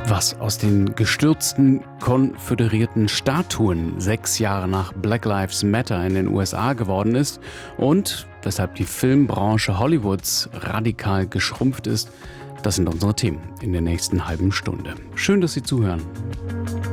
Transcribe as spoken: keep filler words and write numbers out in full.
Was aus den gestürzten konföderierten Statuen sechs Jahre nach Black Lives Matter in den U S A geworden ist und weshalb die Filmbranche Hollywoods radikal geschrumpft ist, das sind unsere Themen in der nächsten halben Stunde. Schön, dass Sie zuhören.